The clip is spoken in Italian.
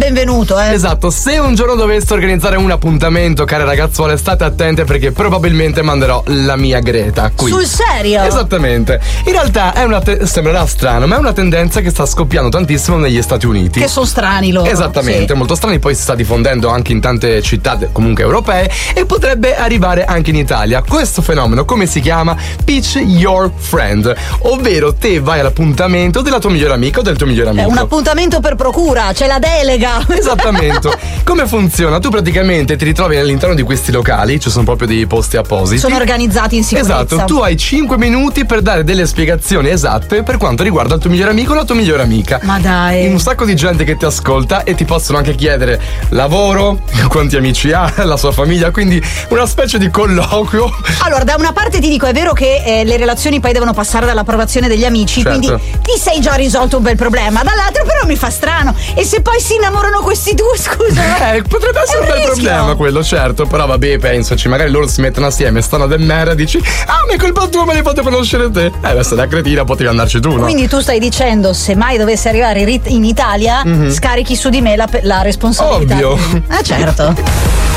benvenuto, Esatto, se un giorno doveste organizzare un appuntamento, care ragazzuole, state attente perché probabilmente manderò la mia Greta qui. Sul serio? Esattamente. In realtà sembrerà strano, ma è una tendenza che sta scoppiando tantissimo negli Stati Uniti. Che sono strani loro. Esattamente, molto strani, poi si sta diffondendo anche in tante città comunque europee e potrebbe arrivare anche in Italia. Questo fenomeno come si chiama? Pitch your friend, ovvero te vai all'appuntamento della tua migliore amica o del tuo migliore amico. È un appuntamento per procura, c'è la delega. Esattamente. Come funziona? Tu praticamente ti ritrovi all'interno di questi locali, ci sono proprio dei posti appositi. Sono organizzati in sicurezza. Esatto, tu hai 5 minuti per dare delle spiegazioni esatte per quanto riguarda il tuo migliore amico o la tua migliore amica. Ma dai. Un sacco di gente che ti ascolta e ti possono anche chiedere lavoro, quanti amici ha, la sua famiglia, quindi una specie di colloquio. Allora, da una parte ti dico, è vero che le relazioni poi devono passare dall'approvazione degli amici, certo. Quindi ti sei già risolto un bel problema. Dall'altro però mi fa strano. E se poi si innamorano questi due, scusa? Potrebbe essere un bel problema quello, certo. Però vabbè, pensaci, magari loro si mettono assieme, stanno del merda, dici ma è colpa tua, me ne fate conoscere te. Questa da cretina potevi andarci tu, no? Quindi tu stai dicendo, se mai dovesse arrivare in Italia, scarichi su di me la responsabilità. Ovvio. Certo.